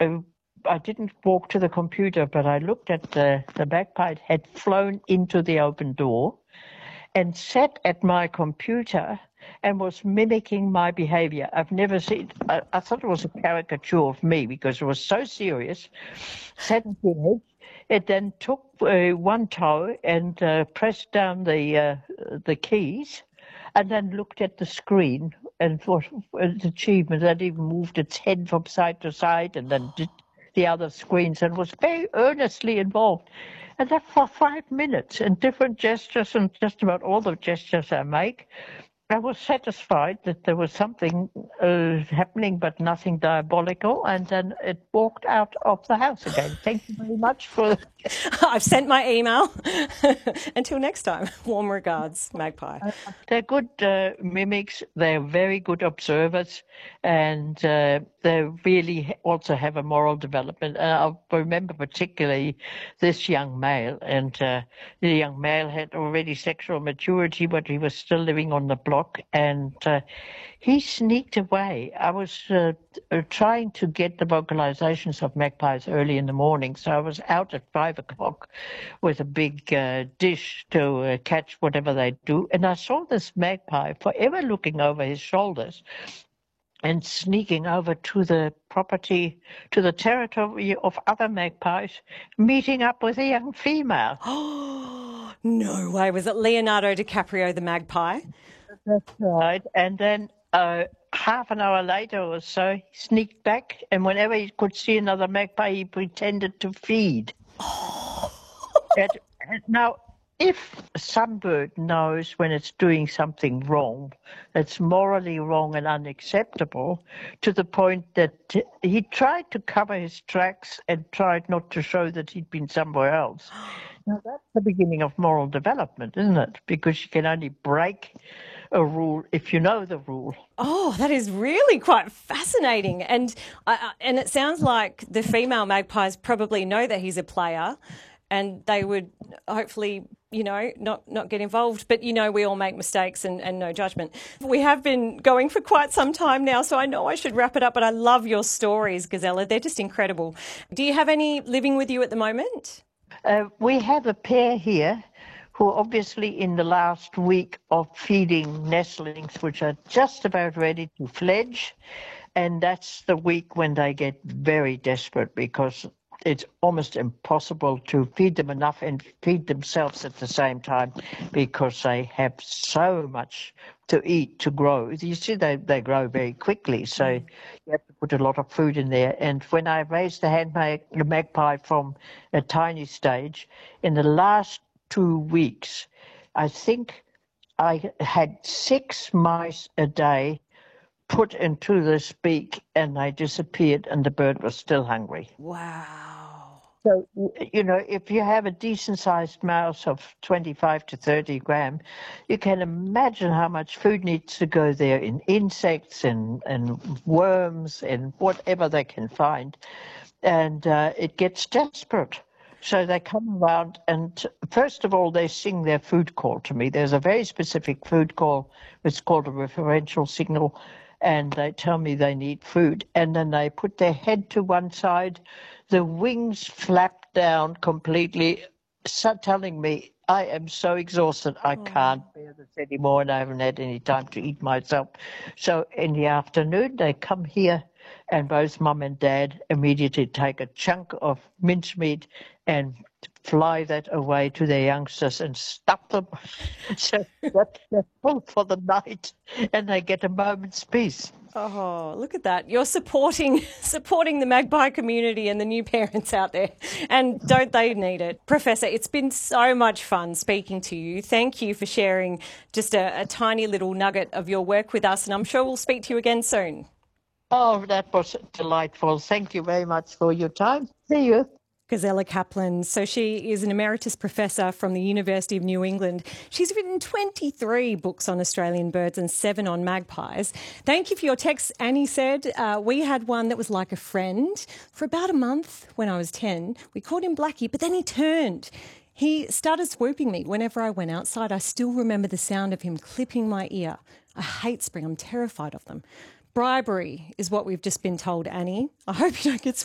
I didn't walk to the computer, but I looked at the magpie had flown into the open door and sat at my computer and was mimicking my behavior. I've never seen, I thought it was a caricature of me because it was so serious. Sat at the edge. It then took one toe and pressed down the keys and then looked at the screen and for its achievement. That even moved its head from side to side and then did the other screens and was very earnestly involved. And that for 5 minutes and different gestures and just about all the gestures I make. I was satisfied that there was something happening, but nothing diabolical, and then it walked out of the house again. Thank you very much for... I've sent my email. Until next time, warm regards, Magpie. They're good mimics. They're very good observers, and they really also have a moral development. I remember particularly this young male, and the young male had already sexual maturity, but he was still living on the block, and he sneaked away. I was trying to get the vocalizations of magpies early in the morning, so I was out at 5 o'clock with a big dish to catch whatever they do, and I saw this magpie forever looking over his shoulders and sneaking over to the property, to the territory of other magpies, meeting up with a young female. Oh, no way. Was it Leonardo DiCaprio, the magpie? That's right. And then half an hour later or so, he sneaked back, and whenever he could see another magpie, he pretended to feed. Now, if some bird knows when it's doing something wrong, that's morally wrong and unacceptable, to the point that he tried to cover his tracks and tried not to show that he'd been somewhere else. Now, that's the beginning of moral development, isn't it? Because you can only break a rule if you know the rule. Oh, that is really quite fascinating. And it sounds like the female magpies probably know that he's a player and they would hopefully, not get involved. But, we all make mistakes and no judgment. We have been going for quite some time now, so I know I should wrap it up, but I love your stories, Gazella. They're just incredible. Do you have any living with you at the moment? We have a pair here who are obviously in the last week of feeding nestlings, which are just about ready to fledge. And that's the week when they get very desperate because it's almost impossible to feed them enough and feed themselves at the same time because they have so much to eat to grow. You see, they grow very quickly, so you have to put a lot of food in there. And when I raised the magpie from a tiny stage, in the last 2 weeks, I think I had 6 mice a day put into this beak and they disappeared and the bird was still hungry. Wow. So, if you have a decent-sized mouse of 25 to 30 grams, you can imagine how much food needs to go there in insects and worms and whatever they can find. And it gets desperate. So they come around and first of all, they sing their food call to me. There's a very specific food call. It's called a referential signal. And they tell me they need food. And then they put their head to one side, the wings flap down completely, telling me, I am so exhausted, I can't bear this anymore and I haven't had any time to eat myself. So in the afternoon, they come here and both mum and dad immediately take a chunk of mincemeat and fly that away to their youngsters and stuff them so that they're full for the night and they get a moment's peace. Oh, look at that. You're supporting the magpie community and the new parents out there. And don't they need it? Professor, it's been so much fun speaking to you. Thank you for sharing just a tiny little nugget of your work with us. And I'm sure we'll speak to you again soon. Oh, that was delightful. Thank you very much for your time. See you. Gazella Kaplan. So she is an emeritus professor from the University of New England. She's written 23 books on Australian birds and 7 on magpies. Thank you for your texts. Annie said, we had one that was like a friend for about a month when I was 10. We called him Blackie, but then he turned. He started swooping me whenever I went outside. I still remember the sound of him clipping my ear. I hate spring. I'm terrified of them. Bribery is what we've just been told, Annie. I hope you don't get